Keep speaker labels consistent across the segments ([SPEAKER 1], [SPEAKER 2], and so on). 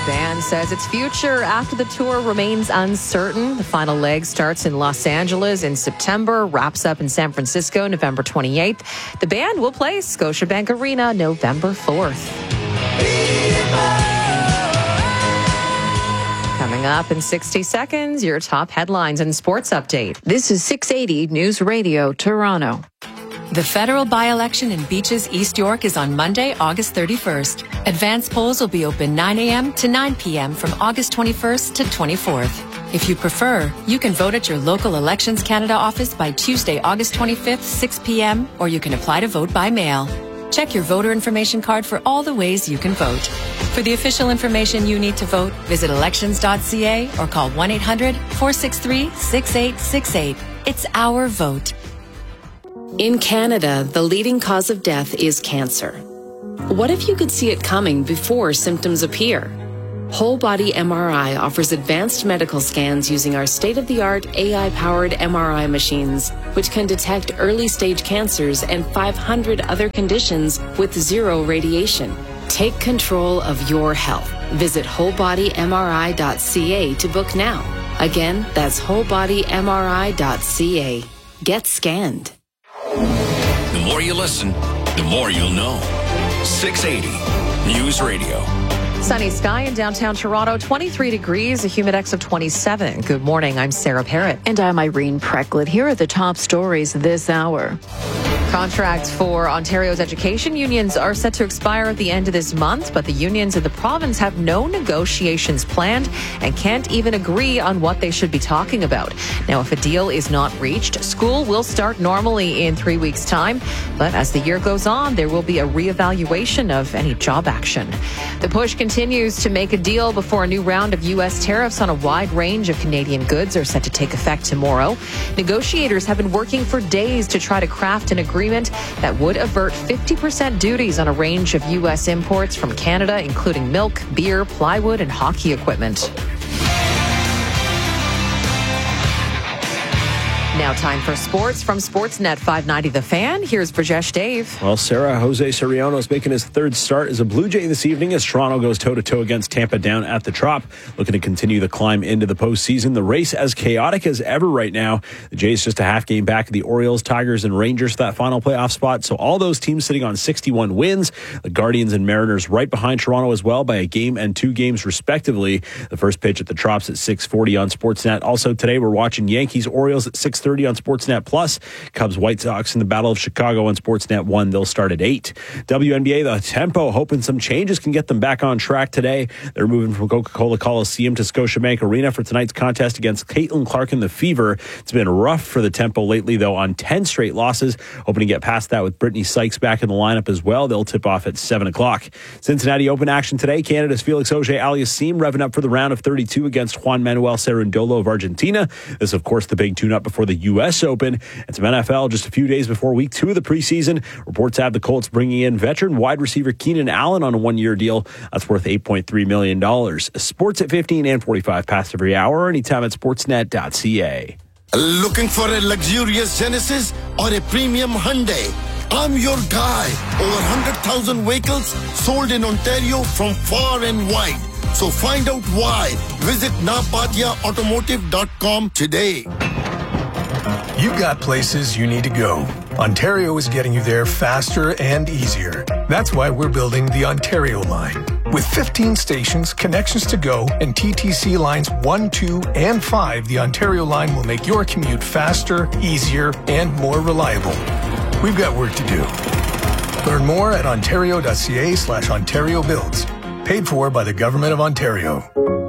[SPEAKER 1] band says its future after the tour remains uncertain. The final leg starts in Los Angeles in September, wraps up in San Francisco November 28th. The band will play Scotiabank Arena November 4th. Coming up in 60 seconds, your top headlines and sports update.
[SPEAKER 2] This is 680 News Radio, Toronto.
[SPEAKER 3] The federal by-election in Beaches, East York is on Monday, August 31st. Advance polls will be open 9 a.m. to 9 p.m. from August 21st to 24th. If you prefer, you can vote at your local Elections Canada office by Tuesday, August 25th, 6 p.m., or you can apply to vote by mail. Check your voter information card for all the ways you can vote. For the official information you need to vote, visit elections.ca or call 1-800-463-6868. It's our vote.
[SPEAKER 4] In Canada, the leading cause of death is cancer. What if you could see it coming before symptoms appear? Whole Body MRI offers advanced medical scans using our state-of-the-art AI-powered MRI machines, which can detect early-stage cancers and 500 other conditions with zero radiation. Take control of your health. Visit wholebodymri.ca to book now. Again, that's wholebodymri.ca. Get scanned.
[SPEAKER 5] The more you listen, the more you'll know. 680 News Radio.
[SPEAKER 1] Sunny sky in downtown Toronto, 23 degrees, a humidex of 27. Good morning, I'm Sarah Parrott.
[SPEAKER 2] And I'm Irene Precklett. Here are the top stories this hour.
[SPEAKER 1] Contracts for Ontario's education unions are set to expire at the end of this month, but the unions in the province have no negotiations planned and can't even agree on what they should be talking about. Now, if a deal is not reached, school will start normally in 3 weeks' time, but as the year goes on, there will be a reevaluation of any job action. The push continues to make a deal before a new round of U.S. tariffs on a wide range of Canadian goods are set to take effect tomorrow. Negotiators have been working for days to try to craft an agreement that would avert 50% duties on a range of U.S. imports from Canada, including milk, beer, plywood, and hockey equipment. Now time for sports from Sportsnet 590 The Fan. Here's Brajesh Dave.
[SPEAKER 6] Well, Sarah, Jose Soriano is making his third start as a Blue Jay this evening as Toronto goes toe-to-toe against Tampa down at the Trop, looking to continue the climb into the postseason. The race as chaotic as ever right now. The Jays just a half game back of the Orioles, Tigers, and Rangers for that final playoff spot. So all those teams sitting on 61 wins. The Guardians and Mariners right behind Toronto as well by a game and 2 games respectively. The first pitch at the Trops at 6:40 on Sportsnet. Also today we're watching Yankees-Orioles at 6:30 on Sportsnet Plus. Cubs-White Sox in the Battle of Chicago on Sportsnet 1. They'll start at 8. WNBA, the Tempo, hoping some changes can get them back on track today. They're moving from Coca-Cola Coliseum to Scotiabank Arena for tonight's contest against Caitlin Clark and the Fever. It's been rough for the Tempo lately, though, on 10 straight losses. Hoping to get past that with Brittany Sykes back in the lineup as well. They'll tip off at 7 o'clock. Cincinnati Open action today. Canada's Felix Auger-Aliassime revving up for the round of 32 against Juan Manuel Cerundolo of Argentina. This, of course, the big tune-up before the U.S. Open. And some NFL just a few days before week 2 of the preseason. Reports have the Colts bringing in veteran wide receiver Keenan Allen on a 1-year deal. That's worth $8.3 million. Sports at 15 and 45 past every hour. Anytime at sportsnet.ca.
[SPEAKER 7] Looking for a luxurious Genesis or a premium Hyundai? I'm your guy. Over 100,000 vehicles sold in Ontario from far and wide. So find out why. Visit napatiaautomotive.com today.
[SPEAKER 8] You've got places you need to go. Ontario is getting you there faster and easier. That's why we're building the Ontario line. With 15 stations, connections to go, and TTC lines 1, 2, and 5, the Ontario line will make your commute faster, easier, and more reliable. We've got work to do. Learn more at ontario.ca/Ontario Builds. Paid for by the Government of Ontario.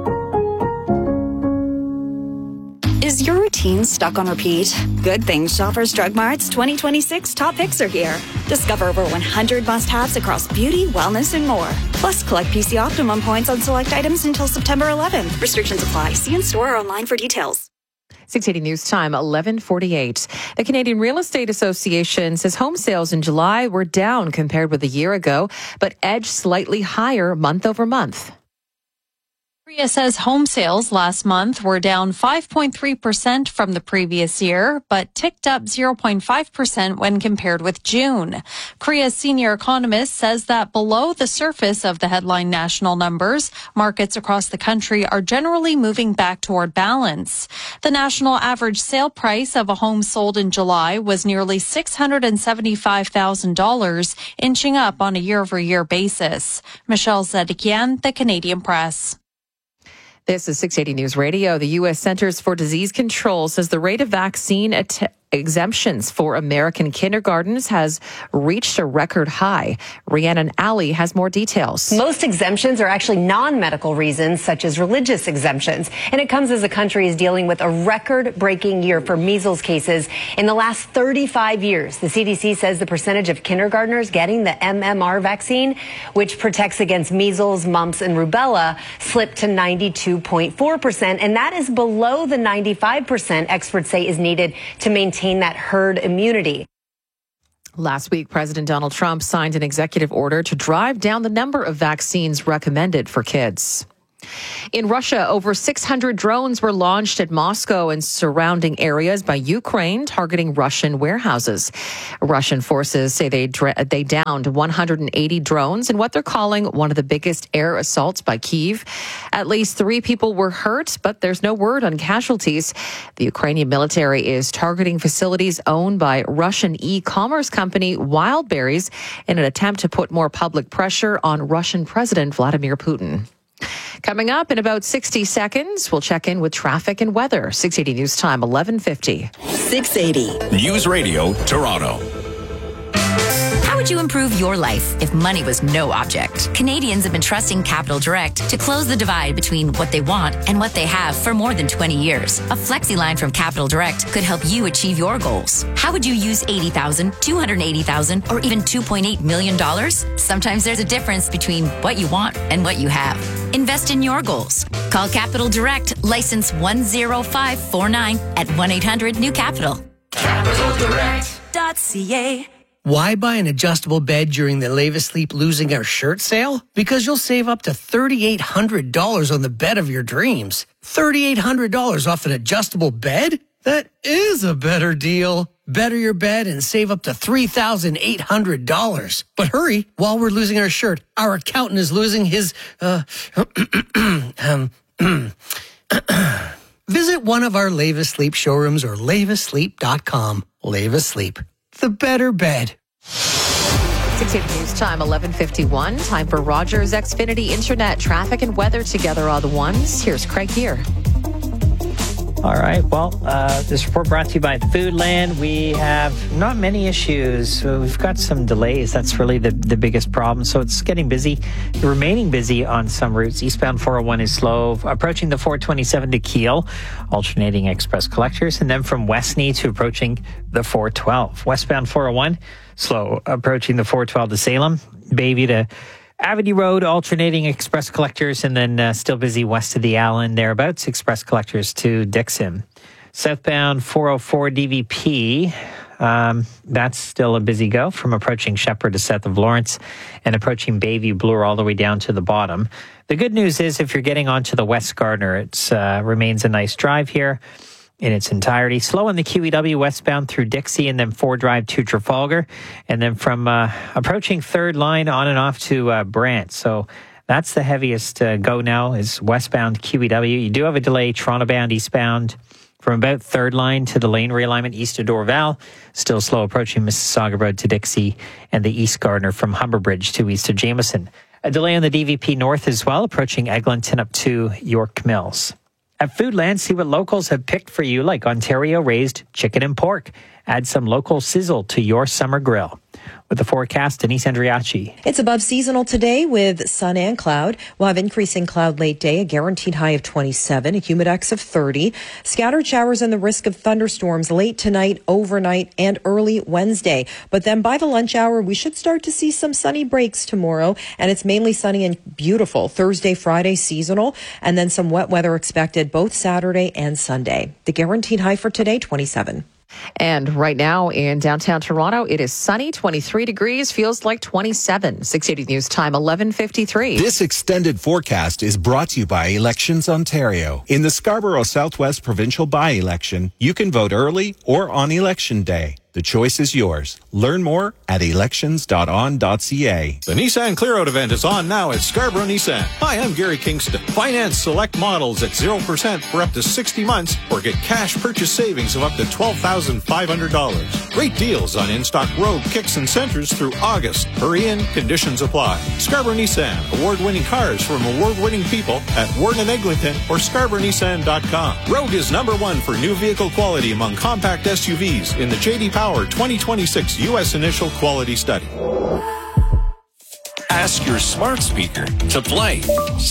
[SPEAKER 9] Is your routine stuck on repeat? Good thing Shoppers Drug Mart's 2026 top picks are here. Discover over 100 must-haves across beauty, wellness, and more. Plus, collect PC Optimum points on select items until September 11th. Restrictions apply. See in-store or online for details.
[SPEAKER 1] 680 News Time, 11:48. The Canadian Real Estate Association says home sales in July were down compared with a year ago, but edged slightly higher month over month.
[SPEAKER 10] Korea says home sales last month were down 5.3% from the previous year, but ticked up 0.5% when compared with June. Korea's senior economist says that below the surface of the headline national numbers, markets across the country are generally moving back toward balance. The national average sale price of a home sold in July was nearly $675,000, inching up on a year-over-year basis. Michelle Zedekian, The Canadian Press.
[SPEAKER 1] This is 680 News Radio. The U.S. Centers for Disease Control says the rate of vaccine exemptions for American kindergartens has reached a record high. Rhiannon Alley has more details.
[SPEAKER 11] Most exemptions are actually non-medical reasons, such as religious exemptions. And it comes as the country is dealing with a record-breaking year for measles cases. In the last 35 years, the CDC says the percentage of kindergartners getting the MMR vaccine, which protects against measles, mumps, and rubella, slipped to 92.4%. And that is below the 95% experts say is needed to maintain that herd immunity.
[SPEAKER 1] Last week, President Donald Trump signed an executive order to drive down the number of vaccines recommended for kids. In Russia, over 600 drones were launched at Moscow and surrounding areas by Ukraine, targeting Russian warehouses. Russian forces say they downed 180 drones in what they're calling one of the biggest air assaults by Kyiv. At least 3 people were hurt, but there's no word on casualties. The Ukrainian military is targeting facilities owned by Russian e-commerce company Wildberries in an attempt to put more public pressure on Russian President Vladimir Putin. Coming up in about 60 seconds, we'll check in with traffic and weather. 680 News Time, 11:50.
[SPEAKER 5] 680 News Radio, Toronto.
[SPEAKER 12] How would you improve your life if money was no object? Canadians have been trusting Capital Direct to close the divide between what they want and what they have for more than 20 years. A flexi line from Capital Direct could help you achieve your goals. How would you use $80,000, $280,000, or even $2.8 million? Sometimes there's a difference between what you want and what you have. Invest in your goals. Call Capital Direct, license 10549 at 1-800-NEW-CAPITAL.
[SPEAKER 13] CapitalDirect.ca. Why buy an adjustable bed during the Leva Sleep Losing Our Shirt sale? Because you'll save up to $3,800 on the bed of your dreams. $3,800 off an adjustable bed? That is a better deal. Better your bed and save up to $3,800. But hurry, while we're losing our shirt, our accountant is losing his, Visit one of our Leva Sleep showrooms or levasleep.com. Leva Sleep. The better bed.
[SPEAKER 1] 680 News Time, 11:51. Time for Rogers Xfinity Internet traffic and weather together all the ones. Here's Craig here.
[SPEAKER 14] All right. Well, this report brought to you by Foodland. We have not many issues. We've got some delays. That's really the biggest problem. So it's getting busy, remaining busy on some routes. Eastbound 401 is slow, approaching the 427 to Kiel, alternating express collectors. And then from Westney to approaching the 412. Westbound 401, slow, approaching the 412 to Salem. Bayview to Avenue Road, alternating express collectors, and then still busy west of the Allen, thereabouts, express collectors to Dixon. Southbound 404 DVP, that's still a busy go from approaching Shepherd to south of Lawrence and approaching Bayview Bloor all the way down to the bottom. The good news is if you're getting onto the West Gardner, it remains a nice drive here in its entirety. Slow on the QEW westbound through Dixie and then 4 Drive to Trafalgar. And then from approaching Third Line on and off to Brant. So that's the heaviest go now is westbound QEW. You do have a delay Toronto bound eastbound from about Third Line to the lane realignment east of Dorval. Still slow approaching Mississauga Road to Dixie and the East Gardner from Humber Bridge to east of Jameson. A delay on the DVP North as well, approaching Eglinton up to York Mills. At Foodland, see what locals have picked for you, like Ontario-raised chicken and pork. Add some local sizzle to your summer grill. With the forecast, Denise Andriachi.
[SPEAKER 15] It's above seasonal today with sun and cloud. We'll have increasing cloud late day, a guaranteed high of 27, a humidex of 30. Scattered showers and the risk of thunderstorms late tonight, overnight, and early Wednesday. But then by the lunch hour, we should start to see some sunny breaks tomorrow. And it's mainly sunny and beautiful. Thursday, Friday, seasonal. And then some wet weather expected both Saturday and Sunday. The guaranteed high for today, 27.
[SPEAKER 1] And right now in downtown Toronto, it is sunny, 23 degrees, feels like 27. 680 News Time, 11:53.
[SPEAKER 16] This extended forecast is brought to you by Elections Ontario. In the Scarborough Southwest Provincial by-election, you can vote early or on Election Day. The choice is yours. Learn more at elections.on.ca.
[SPEAKER 17] The Nissan Clearout event is on now at Scarborough Nissan. Hi, I'm Gary Kingston. Finance select models at 0% for up to 60 months or get cash purchase savings of up to $12,500. Great deals on in-stock Rogue, Kicks, and Centers through August. Hurry in, conditions apply. Scarborough Nissan, award-winning cars from award-winning people at Warden and Eglinton or ScarboroughNissan.com. Rogue is #1 for new vehicle quality among compact SUVs in the J.D. Power 2026 U.S. Initial Quality Study.
[SPEAKER 5] Ask your smart speaker to play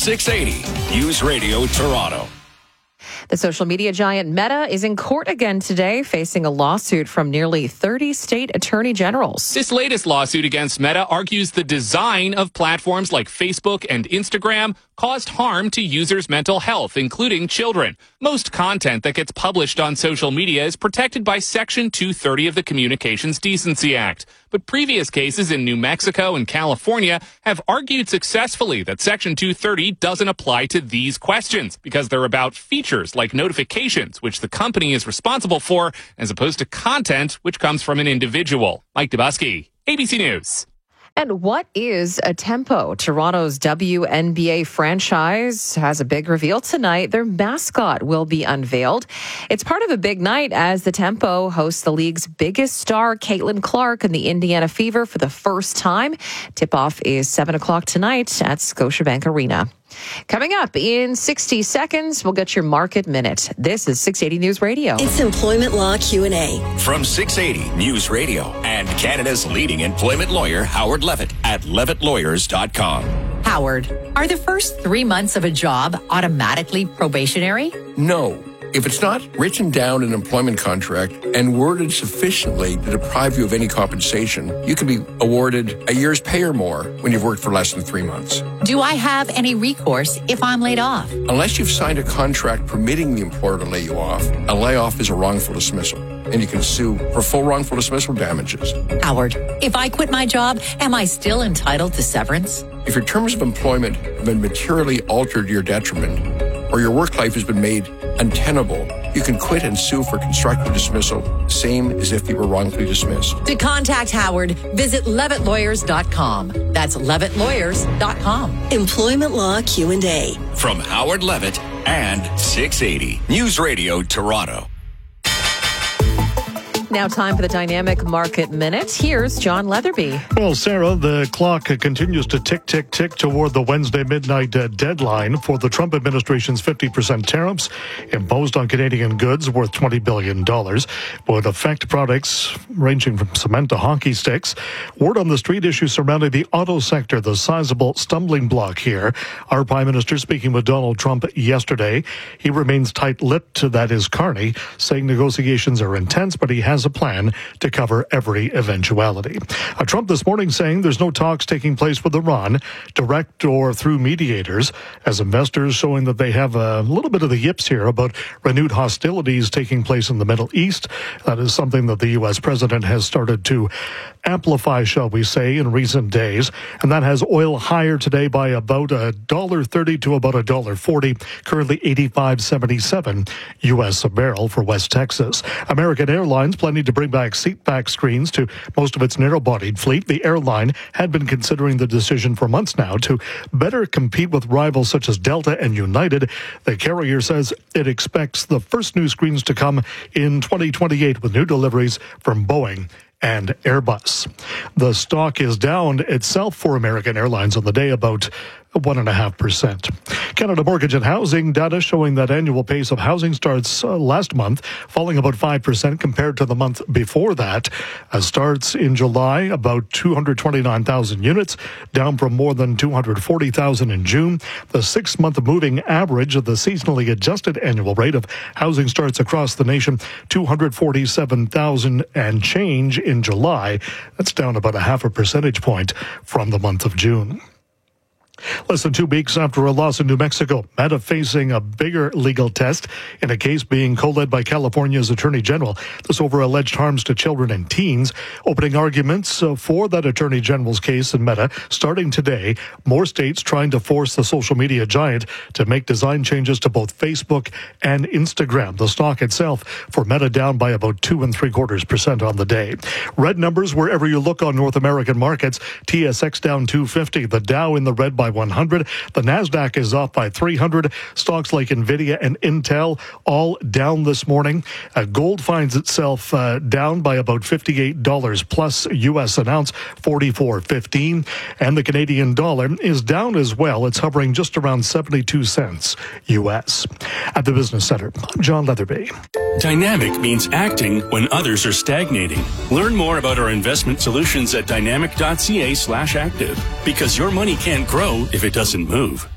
[SPEAKER 5] 680 News Radio Toronto.
[SPEAKER 1] The social media giant Meta is in court again today, facing a lawsuit from nearly 30 state attorney generals.
[SPEAKER 18] This latest lawsuit against Meta argues the design of platforms like Facebook and Instagram caused harm to users' mental health, including children. Most content that gets published on social media is protected by Section 230 of the Communications Decency Act. But previous cases in New Mexico and California have argued successfully that Section 230 doesn't apply to these questions because they're about features like notifications, which the company is responsible for, as opposed to content which comes from an individual. Mike Dubusky, ABC News.
[SPEAKER 1] And what is a Tempo? Toronto's WNBA franchise has a big reveal tonight. Their mascot will be unveiled. It's part of a big night as the Tempo hosts the league's biggest star, Caitlin Clark, and the Indiana Fever for the first time. Tip-off is 7 o'clock tonight at Scotiabank Arena. Coming up in 60 seconds, we'll get your Market Minute. This is 680 News Radio.
[SPEAKER 19] It's Employment Law Q&A.
[SPEAKER 5] From 680 News Radio and Canada's leading employment lawyer, Howard Levitt at levittlawyers.com.
[SPEAKER 20] Howard, are the first 3 months of a job automatically probationary?
[SPEAKER 21] No. If it's not written down in an employment contract and worded sufficiently to deprive you of any compensation, you can be awarded a year's pay or more when you've worked for less than 3 months.
[SPEAKER 20] Do I have any recourse if I'm laid off?
[SPEAKER 21] Unless you've signed a contract permitting the employer to lay you off, a layoff is a wrongful dismissal, and you can sue for full wrongful dismissal damages.
[SPEAKER 20] Howard, if I quit my job, am I still entitled to severance?
[SPEAKER 21] If your terms of employment have been materially altered to your detriment, or your work life has been made untenable, you can quit and sue for constructive dismissal, same as if you were wrongfully dismissed.
[SPEAKER 20] To contact Howard, visit levittlawyers.com. That's levittlawyers.com.
[SPEAKER 19] Employment Law Q&A.
[SPEAKER 5] From Howard Levitt and 680 News Radio Toronto.
[SPEAKER 1] Now time for the Dynamic Market Minute. Here's John Leatherby.
[SPEAKER 22] Well, Sarah, the clock continues to tick, tick, tick toward the Wednesday midnight deadline for the Trump administration's 50% tariffs imposed on Canadian goods worth $20 billion would affect products ranging from cement to hockey sticks. Word on the street issues surrounding the auto sector, the sizable stumbling block here. Our Prime Minister speaking with Donald Trump yesterday. He remains tight-lipped, that is Carney, saying negotiations are intense, but he has a plan to cover every eventuality. Trump this morning saying there's no talks taking place with Iran, direct or through mediators, as investors showing that they have a little bit of the yips here about renewed hostilities taking place in the Middle East. That is something that the U.S. president has started to amplify, shall we say, in recent days. And that has oil higher today by about $1.30 to about $1.40, currently $85.77 U.S. a barrel for West Texas. American Airlines planning to bring back seatback screens to most of its narrow-bodied fleet. The airline had been considering the decision for months now to better compete with rivals such as Delta and United. The carrier says it expects the first new screens to come in 2028 with new deliveries from Boeing and Airbus. The stock is down itself for American Airlines on the day, about 1.5%. Canada Mortgage and Housing data showing that annual pace of housing starts last month falling about 5% compared to the month before that. Starts in July about 229,000 units, down from more than 240,000 in June. The 6-month moving average of the seasonally adjusted annual rate of housing starts across the nation, 247,000 and change in July. That's down about 0.5 percentage point from the month of June. Less than 2 weeks after a loss in New Mexico, Meta facing a bigger legal test in a case being co-led by California's Attorney General. This over alleged harms to children and teens. Opening arguments for that Attorney General's case in Meta starting today. More states trying to force the social media giant to make design changes to both Facebook and Instagram. The stock itself for Meta down by about 2 3/4% on the day. Red numbers wherever you look on North American markets. TSX down 250. The Dow in the red by 100. The Nasdaq is off by 300. Stocks like Nvidia and Intel all down this morning. Gold finds itself down by about $58 plus US an ounce, 44.15. And the Canadian dollar is down as well. It's hovering just around 72 cents US. At the Business Center, I'm John Leatherby.
[SPEAKER 3] Dynamic means acting when others are stagnating. Learn more about our investment solutions at dynamic.ca/active, because your money can't grow if it doesn't move.